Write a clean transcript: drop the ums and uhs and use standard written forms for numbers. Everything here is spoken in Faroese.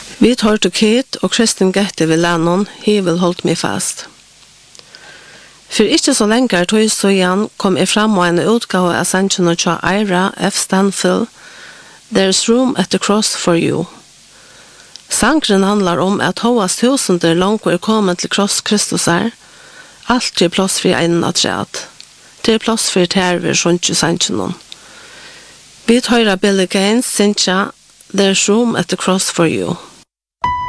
Vi tar til Kit og Kristin Gette ved Lennon, he will hold me fast. For ikke så lenge tog så igjen kom jeg frem og en utgave av sangen og tja Ira F. Stanfield, There's room at the cross for you. Sangren handlar om at hovas tusender langt er kommet til kross Kristus alt er plass for en av træet. Det er plass for terver sånn ikke sangen. Vi tar Billy Gaines, Cynthia, There's room at the cross for you.